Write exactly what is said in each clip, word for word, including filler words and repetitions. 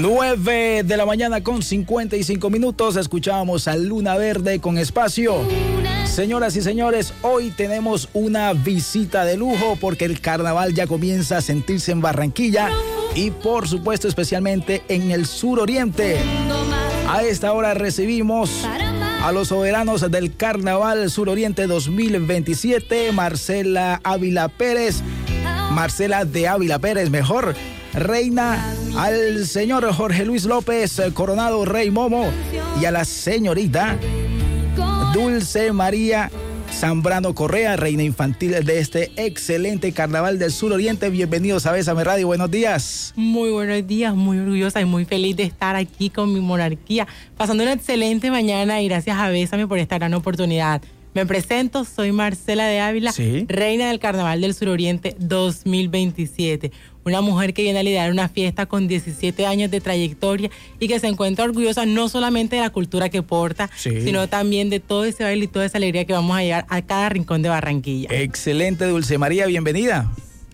nueve de la mañana con cincuenta y cinco minutos. Escuchábamos a Luna Verde con Espacio. Señoras y señores, hoy tenemos una visita de lujo porque el carnaval ya comienza a sentirse en Barranquilla y por supuesto especialmente en el suroriente. A esta hora recibimos a los soberanos del Carnaval Suroriente dos mil veintisiete, Marcela Ávila Pérez, Marcela de Ávila Pérez, mejor, reina, al señor Jorge Luis López Coronado Rey Momo y a la señorita Dulce María Zambrano Correa, reina infantil de este excelente Carnaval del Suroriente. Bienvenidos a Bésame Radio, buenos días. Muy buenos días, muy orgullosa y muy feliz de estar aquí con mi monarquía, pasando una excelente mañana y gracias a Bésame por esta gran oportunidad. Me presento, soy Marcela de Ávila, ¿sí?, reina del Carnaval del Suroriente dos mil veintisiete. Una mujer que viene a liderar una fiesta con diecisiete años de trayectoria y que se encuentra orgullosa no solamente de la cultura que porta, sí, sino también de todo ese baile y toda esa alegría que vamos a llevar a cada rincón de Barranquilla. Excelente, Dulce María, bienvenida.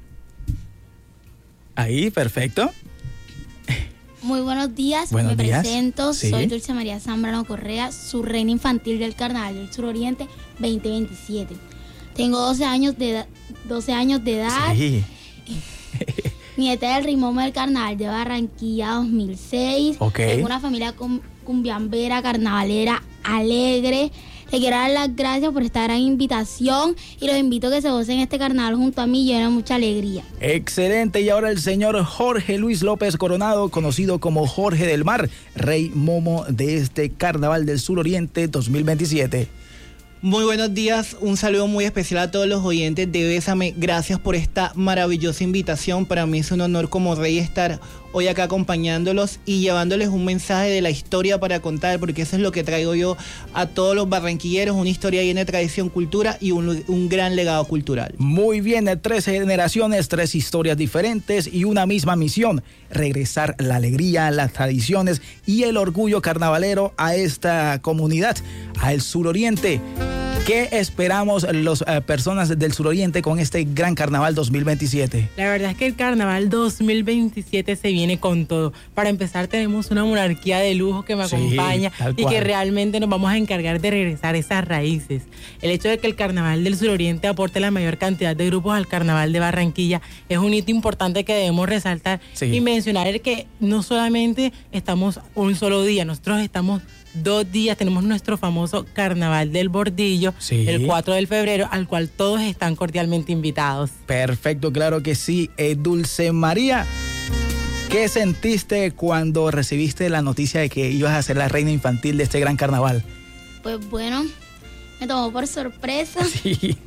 Ahí, perfecto. Muy buenos días, buenos me días. presento, ¿Sí? Soy Dulce María Zambrano Correa, su reina infantil del Carnaval del Suroriente veinte veintisiete. Tengo doce años de edad, doce años de edad. Sí. Nieta del Rimón del Carnaval de Barranquilla dos mil seis. Okay. Tengo una familia cumbiambera, carnavalera, alegre. Le quiero dar las gracias por esta gran invitación y los invito a que se gocen este carnaval junto a mí, lleno de mucha alegría. Excelente, y ahora el señor Jorge Luis López Coronado, conocido como Jorge del Mar, Rey Momo de este Carnaval del Suroriente dos mil veintisiete. Muy buenos días, un saludo muy especial a todos los oyentes de Bésame. Gracias por esta maravillosa invitación. Para mí es un honor como rey estar hoy acá acompañándolos y llevándoles un mensaje de la historia para contar, porque eso es lo que traigo yo a todos los barranquilleros, una historia llena de tradición, cultura y un, un gran legado cultural. Muy bien, tres generaciones, tres historias diferentes y una misma misión: regresar la alegría, las tradiciones y el orgullo carnavalero a esta comunidad, al suroriente. ¿Qué esperamos las uh, personas del suroriente con este gran carnaval dos mil veintisiete? La verdad es que el carnaval dos mil veintisiete se viene con todo. Para empezar, tenemos una monarquía de lujo que me sí, acompaña y cual. que realmente nos vamos a encargar de regresar esas raíces. El hecho de que el carnaval del suroriente aporte la mayor cantidad de grupos al carnaval de Barranquilla es un hito importante que debemos resaltar, sí, y mencionar el que no solamente estamos un solo día, nosotros estamos dos días. Tenemos nuestro famoso Carnaval del Bordillo, sí, el cuatro de febrero, al cual todos están cordialmente invitados. Perfecto, claro que sí. Eh, Dulce María, ¿qué sentiste cuando recibiste la noticia de que ibas a ser la reina infantil de este gran carnaval? Pues bueno, me tomó por sorpresa, sí,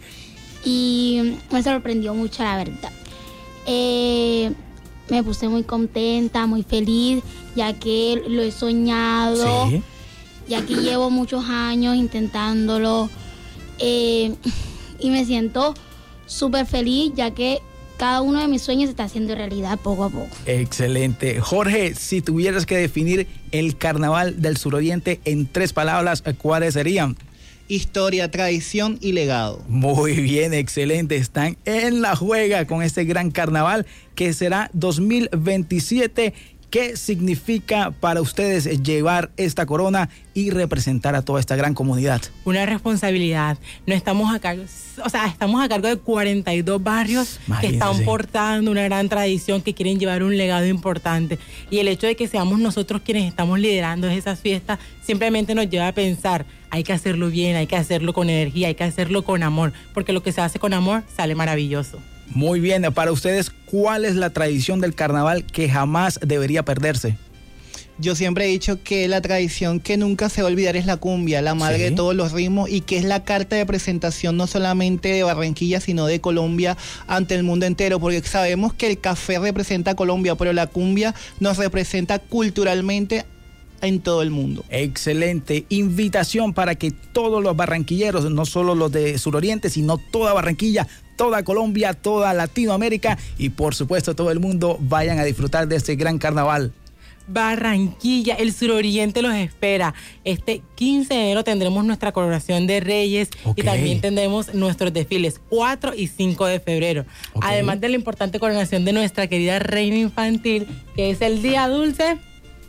y me sorprendió mucho, la verdad. Eh... Me puse muy contenta, muy feliz, ya que lo he soñado, sí, ya que llevo muchos años intentándolo, eh, y me siento súper feliz, ya que cada uno de mis sueños se está haciendo realidad poco a poco. Excelente. Jorge, si tuvieras que definir el Carnaval del Suroriente en tres palabras, ¿cuáles serían? Historia, tradición y legado. Muy bien, excelente. Están en la juega con este gran carnaval que será dos mil veintisiete. ¿Qué significa para ustedes llevar esta corona y representar a toda esta gran comunidad? Una responsabilidad. No estamos a cargo, o sea, estamos a cargo de cuarenta y dos barrios, imagínese, que están portando una gran tradición, que quieren llevar un legado importante. Y el hecho de que seamos nosotros quienes estamos liderando esas fiestas simplemente nos lleva a pensar: hay que hacerlo bien, hay que hacerlo con energía, hay que hacerlo con amor, porque lo que se hace con amor sale maravilloso. Muy bien, para ustedes, ¿cuál es la tradición del carnaval que jamás debería perderse? Yo siempre he dicho que la tradición que nunca se va a olvidar es la cumbia, la madre, ¿sí?, de todos los ritmos, y que es la carta de presentación no solamente de Barranquilla, sino de Colombia ante el mundo entero, porque sabemos que el café representa a Colombia, pero la cumbia nos representa culturalmente en todo el mundo. Excelente. Invitación para que todos los barranquilleros, no solo los de Suroriente, sino toda Barranquilla, toda Colombia, toda Latinoamérica y por supuesto todo el mundo vayan a disfrutar de este gran carnaval. Barranquilla, el suroriente los espera. Este quince de enero tendremos nuestra coronación de Reyes, okay, y también tendremos nuestros desfiles cuatro y cinco de febrero. Okay. Además de la importante coronación de nuestra querida reina infantil, que es el día dulce.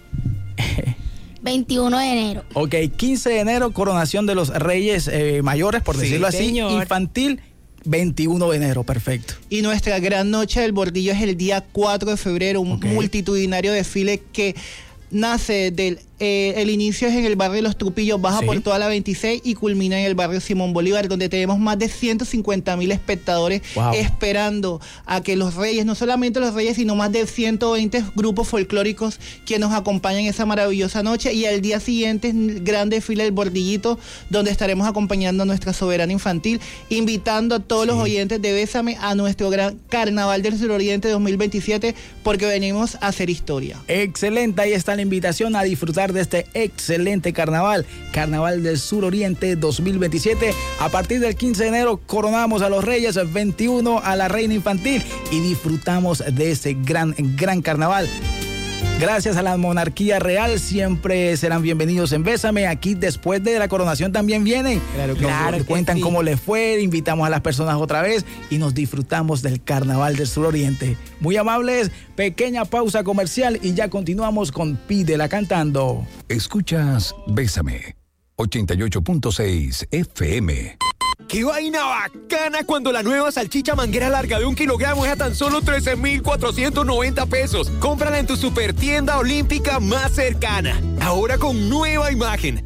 veintiuno de enero. Ok, quince de enero, coronación de los Reyes eh, Mayores, por sí, decirlo así. Señor. Infantil, veintiuno de enero, perfecto. Y nuestra gran noche del bordillo es el día cuatro de febrero, un okay. multitudinario desfile que nace del eh, el inicio es en el barrio Los Trupillos, baja ¿Sí? por toda la veintiséis y culmina en el barrio Simón Bolívar, donde tenemos más de ciento cincuenta mil espectadores wow. esperando a que los Reyes, no solamente los Reyes, sino más de ciento veinte grupos folclóricos que nos acompañan esa maravillosa noche. Y al día siguiente, gran desfile del bordillito, donde estaremos acompañando a nuestra soberana infantil, invitando a todos sí. los oyentes de Bésame a nuestro gran Carnaval del Suroriente dos mil veintisiete, porque venimos a hacer historia. Excelente, ahí está la invitación a disfrutar de este excelente carnaval, Carnaval del Suroriente dos mil veintisiete. A partir del quince de enero coronamos a los Reyes, el veintiuno a la Reina Infantil y disfrutamos de ese gran, gran carnaval. Gracias a la monarquía real, siempre serán bienvenidos en Bésame. Aquí después de la coronación también vienen. Claro, claro. Nos cuentan sí. cómo les fue, invitamos a las personas otra vez y nos disfrutamos del Carnaval del Suroriente. Muy amables, pequeña pausa comercial y ya continuamos con Pídela Cantando. Escuchas Bésame, ochenta y ocho punto seis F M. ¡Qué vaina bacana cuando la nueva salchicha manguera larga de un kilogramo es a tan solo trece mil cuatrocientos noventa pesos! Cómprala en tu super tienda olímpica más cercana. Ahora con nueva imagen.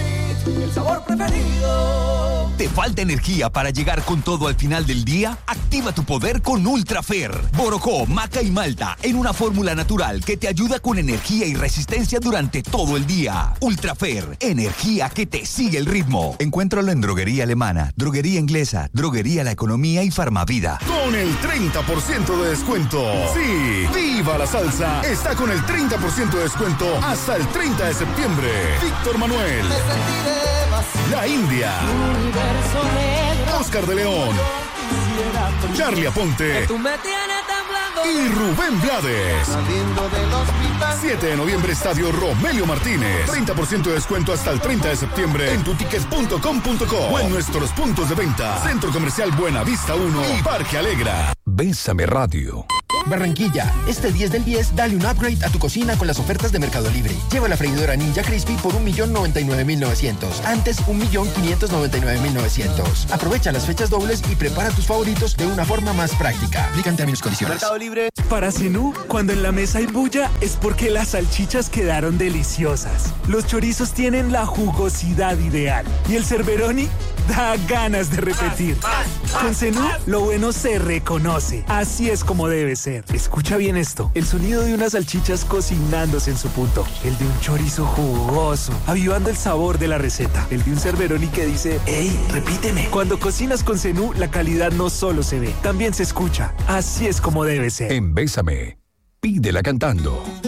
El sabor preferido. ¿Te falta energía para llegar con todo al final del día? Activa tu poder con Ultrafer. Borojó, maca y malta en una fórmula natural que te ayuda con energía y resistencia durante todo el día. Ultrafer, energía que te sigue el ritmo. Encuéntralo en Droguería Alemana, Droguería Inglesa, Droguería La Economía y Farmavida. Con el treinta por ciento de descuento. Sí, ¡viva la salsa! Está con el treinta por ciento de descuento hasta el treinta de septiembre. Víctor Manuel, La India, Oscar de León, Charlie Aponte y Rubén Blades. siete de noviembre, Estadio Romelio Martínez. treinta por ciento de descuento hasta el treinta de septiembre en tutickets punto com punto co o en nuestros puntos de venta. Centro Comercial Buenavista uno y Parque Alegra. Bésame Radio. Barranquilla, este diez del diez, dale un upgrade a tu cocina con las ofertas de Mercado Libre. Lleva la freidora Ninja Crispy por un millón noventa y nueve mil novecientos. Antes, un millón quinientos noventa y nueve mil novecientos. Aprovecha las fechas dobles y prepara tus favoritos de una forma más práctica. Aplican términos y condiciones. Mercado Libre. Para Zenú, cuando en la mesa hay bulla, es porque las salchichas quedaron deliciosas. Los chorizos tienen la jugosidad ideal. Y el cerberoni da ganas de repetir. Con Zenú, lo bueno se reconoce. Así es como debe ser. Escucha bien esto. El sonido de unas salchichas cocinándose en su punto. El de un chorizo jugoso, avivando el sabor de la receta. El de un cerberoni que dice, ¡ey, repíteme! Cuando cocinas con Zenú, la calidad no solo se ve, también se escucha. Así es como debe ser. En Bésame, Pídela Cantando.